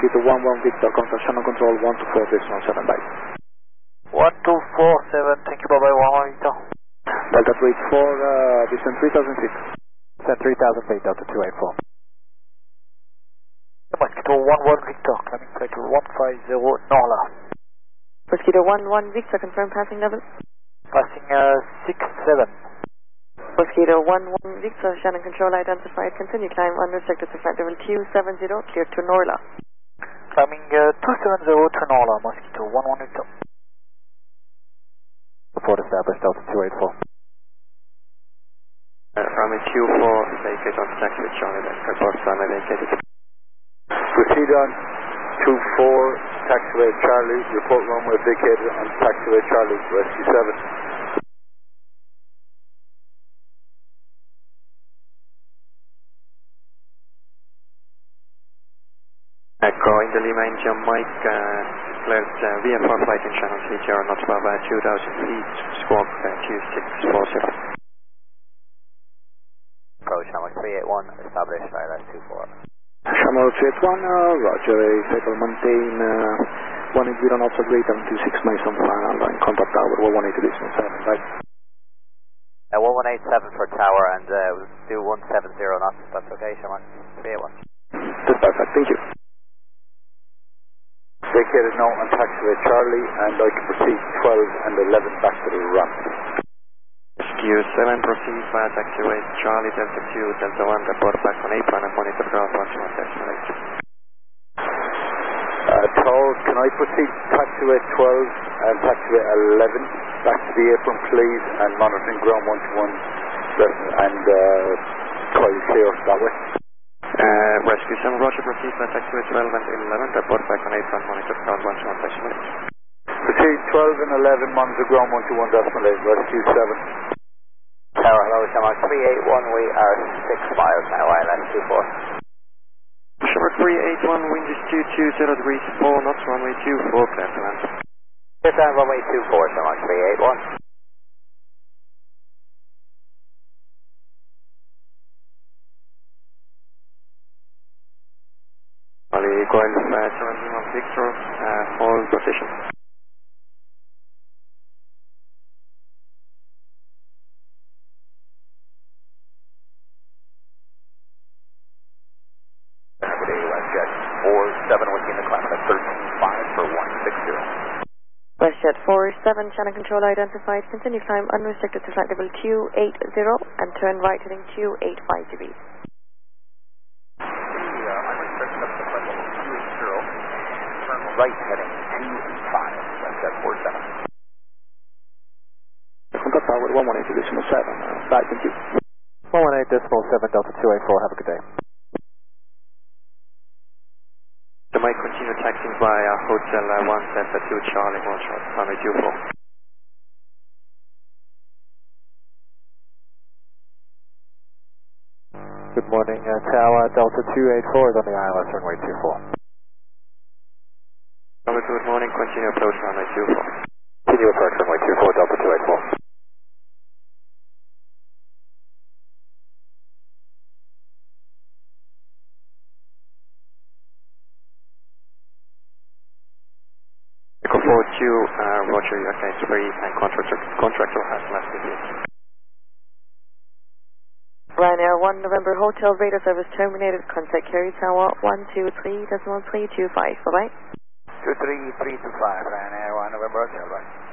Mosquito 1-1 Victor, contact channel control 124.7, bye. 1247, thank you, bye-bye, 1-1 Victor. Delta 284, descend 3,000 feet. Descend 3,000 feet, Delta 284. Mosquito 1-1 Victor, climbing cycle 150 Norla. Mosquito 1-1 Victor, confirm passing level. Passing 6-7. Mosquito 1-1 Victor, Shannon control identified, continue climb unrestricted to flight level 270, clear to Norla. Climbing 270 to Norla, Mosquito 1-1 Victor. Report established, Delta 284. Runway 24, vacate on taxiway Charlie, report runway vacated. Proceed on 24, taxiway Charlie, report runway vacated on taxiway Charlie, rescue 7. Echo in the Lima engine, Mike declares VFR flight in channel CTR not above 2,000 feet, squawk 2640. Approach number 381, established ILS 24. Shamrock 381, roger, vehicle maintain 180 knots of rate and 26 miles on final line, contact tower 118 distance 7, right? 1187 for tower and we'll do 170 knots, that's okay, Shamrock 381. That's perfect, thank you. Vacated now on taxiway Charlie, and I can proceed 12 and 11 back to the ramp. Rescue 7, proceed via taxiway Charlie, Delta 2, Delta 1, report back on apron and monitor ground 121.8. Tower, can I proceed taxiway 12 and taxiway 11 back to the apron please, and monitoring ground 121 and try to clear that way. Rescue 7, roger, proceed by taxiway 12 and 11, report back on apron, monitor ground 121.8. Proceed 12 and 11, monitor ground 121.8, rescue 7. Tower, hello, Shamrock 381, we are 6 miles now, ILS 24. Shamrock 381, wind is 220 degrees 4 knots, runway 24, clear to land. Clear to land, runway 24, Shamrock 381. Golf 71 Victor, hold position. WestJet 47 within the climb at 13.5 for 160. WestJet 47, channel control identified, continue climb unrestricted to flight level 280 and turn right heading 285 degrees. Right heading 285, WestJet 47. Contact tower 118 decimal 7, bye, thank you. 118 decimal 7, Delta 284, have a good day. The mic continue taxiing via Hotel 1 Delta 2 Charlie Motion, runway 24. Good morning, Tower, Delta 284 is on the ILS runway 24. Good morning, continue approach runway 24. Continue approach runway 24, Delta 284. Echo 42, roger, your case free and contractor has left the gate. Ryanair 1 November Hotel radar service terminated, contact Kerry Tower 123.325, bye-bye. 23325, Ryanair 1 November Hotel, bye.